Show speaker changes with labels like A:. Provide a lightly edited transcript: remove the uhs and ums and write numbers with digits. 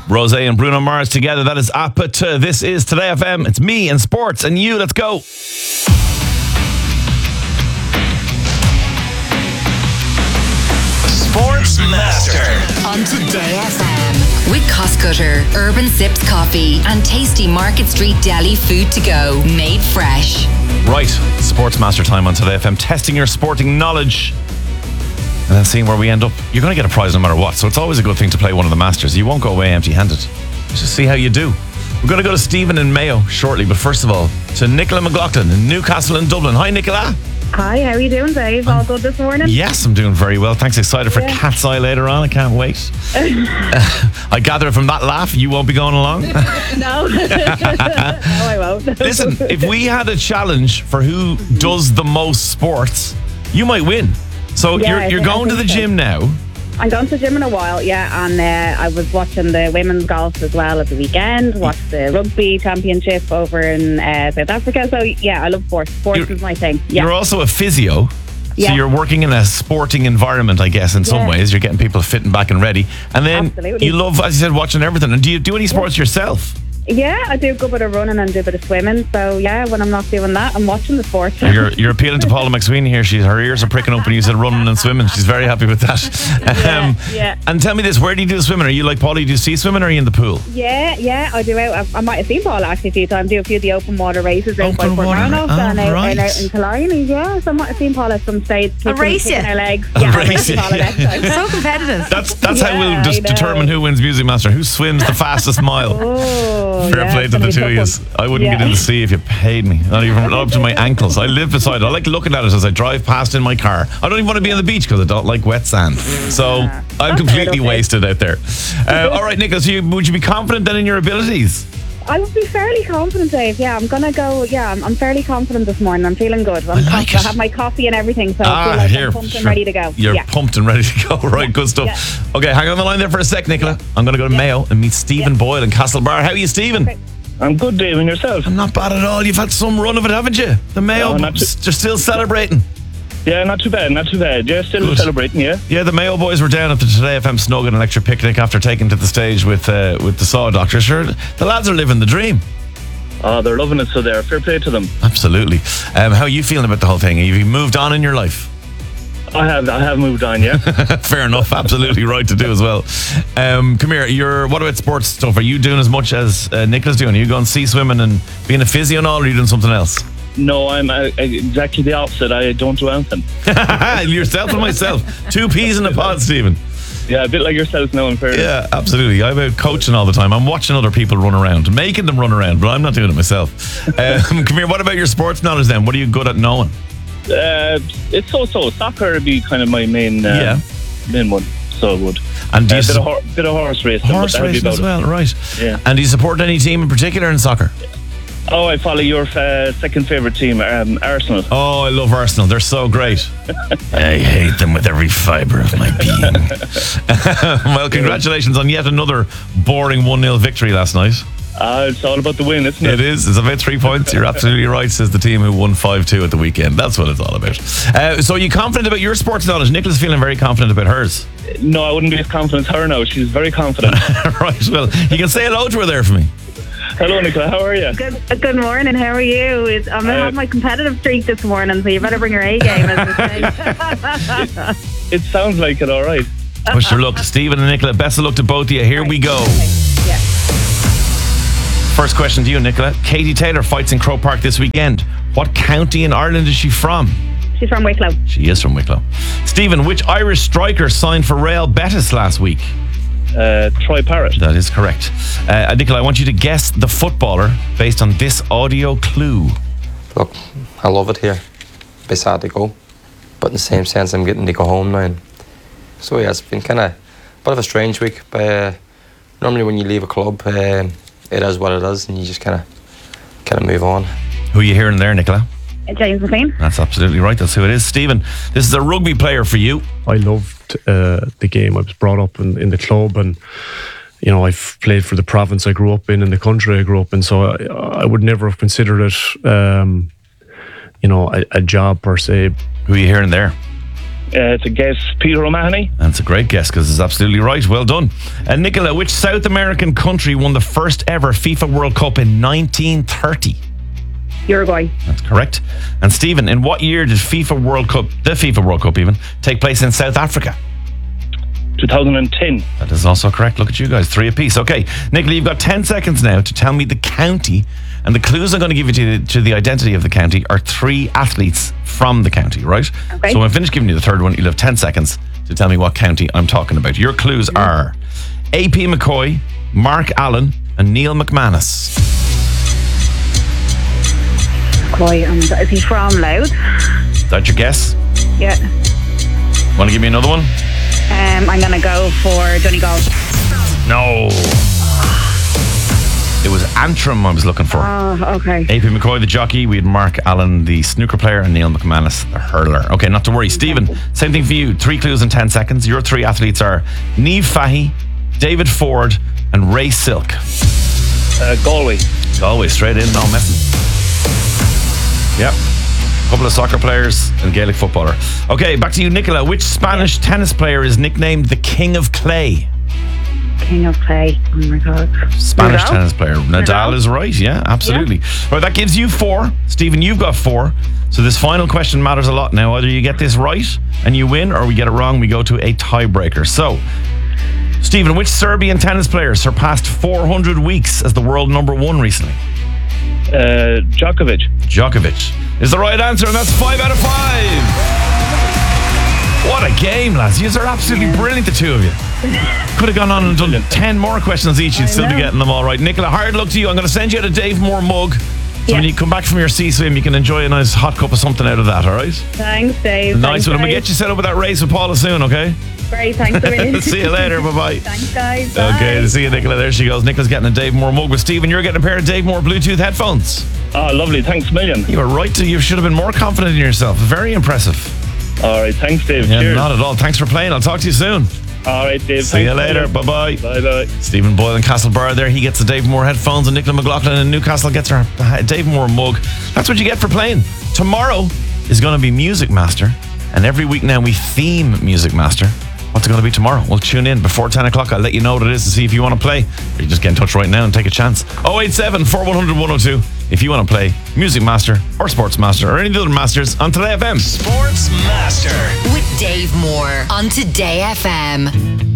A: Rosé and Bruno Mars together. That is Apata. This is Today FM. It's me and sports and you. Let's go.
B: Sports Master
C: on Today FM with Costcutter, Urban Sips Coffee, and tasty Market Street Deli food to go, made fresh.
A: Right, Sports Master time on Today FM. Testing your sporting knowledge and then seeing where we end up. You're going to get a prize no matter what, so it's always a good thing to play one of the Masters. You won't go away empty-handed. Just see how you do. We're going to go to Stephen in Mayo shortly, but first of all, to Nicola McLaughlin in Newcastle and Dublin. Hi, Nicola.
D: Hi, how are you doing, Dave? All good this morning?
A: Yes, I'm doing very well. Thanks. Excited for Cat's Eye later on. I can't wait. I gather from that laugh, you won't be going along?
D: No. No, I won't.
A: Listen, if we had a challenge for who does the most sports, you might win. So you're going to the gym now.
D: I'm going to the gym in a while, and I was watching the women's golf as well at the weekend, watched the rugby championship over in South Africa. So, I love sports. Sports is my thing. Yeah.
A: You're also a physio. So you're working in a sporting environment, I guess, in some ways. You're getting people fit and back and ready. And then you love, as you said, watching everything. And do you do any sports yourself?
D: Yeah, I do a good bit of running and do a bit of swimming. So, when I'm not doing that, I'm watching the sport.
A: You're appealing to Paula McSweeney here. Her ears are pricking up when you said running and swimming. She's very happy with that. And tell me this, where do you do the swimming? Are you like Paula, do you sea swimming or are you in the pool?
D: Yeah, I do. I might have seen Paula actually a few times. Do a few of the open water races out by Port Marnock and out in Killarney. Yeah, so I might have seen Paula at some stage.
E: A race
D: kicking her legs.
A: A race,
D: Paula next time.
E: So competitive.
A: That's how we'll just determine who wins Music Master. Who swims the fastest mile. Fair play to the two of you. I wouldn't get in the sea if you paid me. Not up to my ankles. I live beside it. I like looking at it as I drive past in my car. I don't even want to be on the beach because I don't like wet sand. So I'm completely wasted out there. All right, Nicholas, would you be confident then in your abilities?
D: I would be fairly confident, Dave. Yeah, I'm going to go. Yeah, I'm fairly confident this morning. I'm feeling good. I have my coffee and everything, so I feel like I'm pumped and ready to go.
A: You're pumped and ready to go. Right, good stuff. Yeah. Okay, hang on the line there for a sec, Nicola. I'm going to go to Mayo and meet Stephen Boyle in Castlebar. How are you, Stephen?
D: Okay.
F: I'm good, Dave, and yourself?
A: I'm not bad at all. You've had some run of it, haven't you? The Mayo, they're still celebrating.
F: Yeah, not too bad. Yeah, still celebrating, yeah.
A: Yeah, the Mayo boys were down at the Today FM Snug and Electric Picnic after taking to the stage with the Saw Doctor. Sure, the lads are living the dream.
F: Oh, they're loving it, so they're fair play to them.
A: Absolutely. How are you feeling about the whole thing? Have you moved on in your life?
F: I have moved on, yeah.
A: Fair enough, absolutely right to do as well. Come here, what about sports stuff? Are you doing as much as Nicola's doing? Are you going sea swimming and being a physio and all, or are you doing something else?
F: No, I'm exactly the opposite. I don't do anything.
A: Yourself and myself. Two peas in a pod, Stephen.
F: Yeah, a bit like yourself now, in fairness.
A: Yeah, absolutely. I'm out coaching all the time. I'm watching other people run around, making them run around, but I'm not doing it myself. Come here, what about your sports knowledge then? What are you good at knowing?
F: It's so. Soccer would be kind of my main one, so it would.
A: And do you
F: bit of horse racing.
A: Horse racing as well, right.
F: Yeah.
A: And do you support any team in particular in soccer?
F: Oh, I follow your second favourite team, Arsenal.
A: Oh, I love Arsenal. They're so great. I hate them with every fibre of my being. Well, congratulations on yet another boring 1-0 victory last night.
F: It's all about the win, isn't it?
A: It is. It's about 3 points. You're absolutely right, says the team who won 5-2 at the weekend. That's what it's all about. So are you confident about your sports knowledge? Nicola's feeling very confident about hers.
F: No, I wouldn't be as confident as her now. She's very confident.
A: Right, well, you can say hello to her there for me.
F: Hello, Nicola. How are you?
D: Good morning. How are you? I'm going to have my competitive streak this morning, so you better bring your A game, as they say.
F: It sounds like it, all right.
A: Wish your luck, Stephen and Nicola. Best of luck to both of you. Here we go.
D: Yeah.
A: First question to you, Nicola. Katie Taylor fights in Croke Park this weekend. What county in Ireland is she from?
D: She's from Wicklow.
A: She is from Wicklow. Stephen, which Irish striker signed for Real Betis last week?
F: Troy Parrott.
A: That is correct. Nicola, I want you to guess the footballer based on this audio clue.
G: Look, I love it here. Bit sad to go, but in the same sense, I'm getting to go home now. So yeah, it's been kind of a bit of a strange week. But normally, when you leave a club, it is what it is, and you just kind of move on.
A: Who are you hearing there, Nicola?
D: James McLean.
A: That's absolutely right. That's who it is. Stephen, this is a rugby player for you.
H: I loved the game. I was brought up in the club, and you know, I've played for the province I grew up in and the country I grew up in. So I would never have considered it, a job per se.
A: Who are you hearing there?
F: To guess Peter O'Mahony.
A: That's a great guess because it's absolutely right. Well done. Nicola, which South American country won the first ever FIFA World Cup in 1930?
D: Uruguay.
A: That's correct. And Stephen, in what year did the FIFA World Cup even, take place in South Africa?
F: 2010.
A: That is also correct. Look at you guys, 3 apiece. Okay, Nicola, you've got 10 seconds now to tell me the county, and the clues I'm going to give you to the identity of the county are 3 athletes from the county, right?
D: Okay.
A: So when I finish giving you the third one, you'll have 10 seconds to tell me what county I'm talking about. Your clues are AP McCoy, Mark Allen, and Neil McManus.
D: Is he from Loud?
A: Is that your guess?
D: Yeah.
A: Want to give me another one?
D: I'm going to go for Johnny Gall.
A: No. It was Antrim I was looking for.
D: Oh, okay.
A: AP McCoy, the jockey. We had Mark Allen, the snooker player, and Neil McManus, the hurler. Okay, not to worry. Stephen, same thing for you. 3 clues in 10 seconds. Your 3 athletes are Niamh Fahey, David Ford, and Ray Silk.
F: Galway.
A: Galway, straight in, no messing. Yep. Couple of soccer players and Gaelic footballer. Okay, back to you, Nicola. Which Spanish tennis player is nicknamed the King of Clay?
D: King of Clay. Oh my God.
A: Spanish tennis player. Nadal is right. Yeah, absolutely. Right, that gives you 4. Stephen, you've got 4. So this final question matters a lot now. Either you get this right and you win, or we get it wrong, we go to a tiebreaker. So, Stephen, which Serbian tennis player surpassed 400 weeks as the world number 1 recently?
F: Djokovic.
A: Djokovic is the right answer, and that's 5 out of 5. What a game, lads. You are absolutely brilliant, the two of you. Could have gone on and done 10 more questions each. You'd still be getting them all right. Nicola, hard luck to you. I'm going to send you out a Dave Moore mug. So when you come back from your sea swim, you can enjoy a nice hot cup of something out of that, all right?
D: Thanks, Dave.
A: Nice one. I'm going to get you set up with that race with Paula soon, okay?
D: Great, thanks a million.
A: See you later. Bye-bye.
D: Thanks, guys. Bye.
A: Okay, see you, Nicola. There she goes. Nicola's getting a Dave Moore mug with Stephen. You're getting a pair of Dave Moore Bluetooth headphones.
F: Oh, lovely. Thanks a million.
A: You were right. You should have been more confident in yourself. Very impressive.
F: All right. Thanks, Dave.
A: Yeah,
F: Cheers.
A: not at all. Thanks for playing. I'll talk to you soon.
F: All right, Dave.
A: See you later. Bye-bye.
F: Bye-bye.
A: Stephen Boyle in Castlebar there. He gets the Dave Moore headphones, and Nicola McLaughlin in Newcastle gets her Dave Moore mug. That's what you get for playing. Tomorrow is going to be Music Master, and every week now we theme Music Master. What's it going to be tomorrow? Well, tune in before 10 o'clock. I'll let you know what it is to see if you want to play. Or you just get in touch right now and take a chance. 087 4100 102 if you want to play Music Master or Sports Master or any of the other masters on Today FM.
B: Sports Master
C: with Dave Moore on Today FM.